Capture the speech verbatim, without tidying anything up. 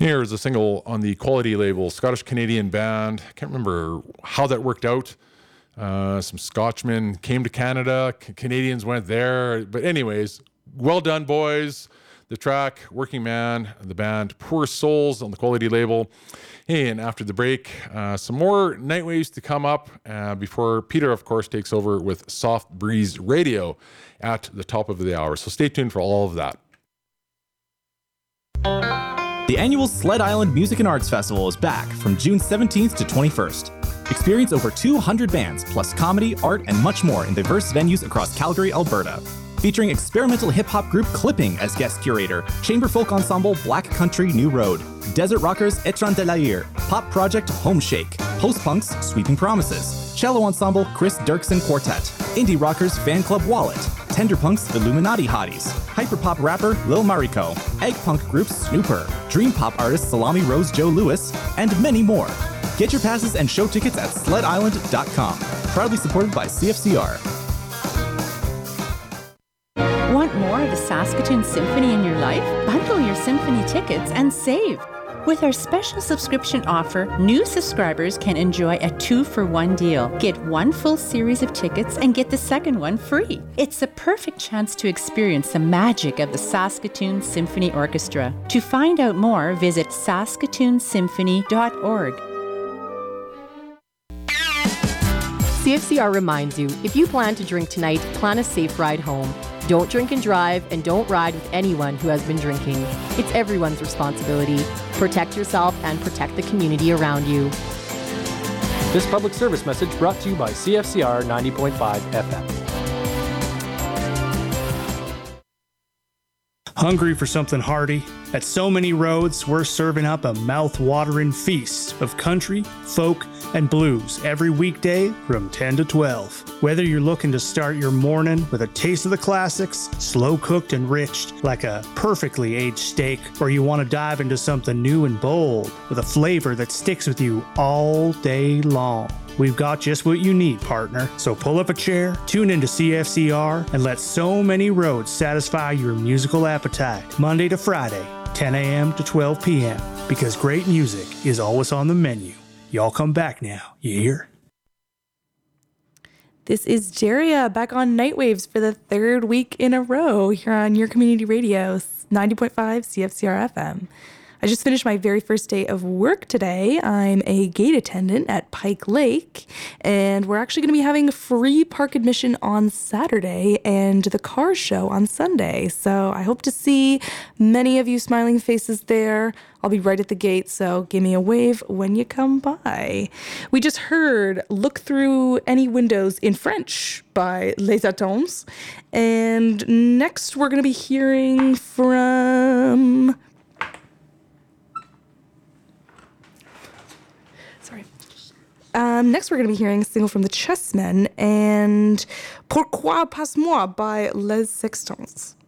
Here's a single on the Quality label, Scottish-Canadian band. I can't remember how that worked out. Uh, some Scotchmen came to Canada, C- Canadians went there. But anyways, well done, boys. The track, Working Man, the band, Poor Souls on the Quality label. Hey, and after the break, uh, some more Nightwaves to come up uh, before Peter, of course, takes over with Soft Breeze Radio at the top of the hour. So stay tuned for all of that. The annual Sled Island Music and Arts Festival is back from June seventeenth to twenty-first. Experience over two hundred bands, plus comedy, art, and much more in diverse venues across Calgary, Alberta. Featuring experimental hip-hop group Clipping as guest curator, chamber folk ensemble Black Country New Road, desert rockers Etran de la Ire, pop project Home Shake, post-punks Sweeping Promises, cello ensemble Chris Dirksen Quartet, indie rockers Fan Club Wallet, tender punks Illuminati Hotties, hyperpop rapper Lil Mariko, egg punk group Snooper, dream pop artist Salami Rose Joe Lewis, and many more. Get your passes and show tickets at sled island dot com. Proudly supported by C F C R. Want more of the Saskatoon Symphony in your life? Bundle your symphony tickets and save. With our special subscription offer, new subscribers can enjoy a two-for-one deal. Get one full series of tickets and get the second one free. It's the perfect chance to experience the magic of the Saskatoon Symphony Orchestra. To find out more, visit saskatoon symphony dot org. C F C R reminds you, if you plan to drink tonight, plan a safe ride home. Don't drink and drive, and don't ride with anyone who has been drinking. It's everyone's responsibility. Protect yourself and protect the community around you. This public service message brought to you by C F C R ninety point five F M. Hungry for something hearty? At So Many Roads, we're serving up a mouth-watering feast of country, folk, and blues every weekday from ten to twelve. Whether you're looking to start your morning with a taste of the classics, slow-cooked and rich like a perfectly aged steak, or you want to dive into something new and bold with a flavor that sticks with you all day long, we've got just what you need, partner. So pull up a chair, tune into C F C R, and let So Many Roads satisfy your musical appetite. Monday to Friday, ten a.m. to twelve p.m. Because great music is always on the menu. Y'all come back now, you hear? This is Jeria back on Nightwaves for the third week in a row here on your community radio, ninety point five C F C R F M. I just finished my very first day of work today. I'm a gate attendant at Pike Lake, and we're actually going to be having free park admission on Saturday and the car show on Sunday. So I hope to see many of you smiling faces there. I'll be right at the gate, so give me a wave when you come by. We just heard Look Through Any Windows in French by Les Atoms. And next we're going to be hearing from... Um, next, we're going to be hearing a single from the Chessmen and Pourquoi Passe-moi by Les Sextons.